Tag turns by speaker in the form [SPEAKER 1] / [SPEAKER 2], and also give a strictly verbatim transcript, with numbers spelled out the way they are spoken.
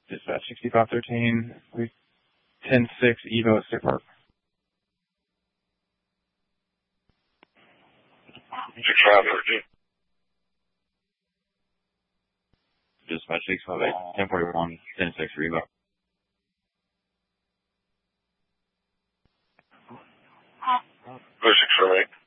[SPEAKER 1] Dispatch sixty-five thirteen, ten six, Evo at State Park.
[SPEAKER 2] sixty-five thirteen.
[SPEAKER 1] Dispatch six five eight, ten forty-one, ten six, Evo.
[SPEAKER 2] six five eight.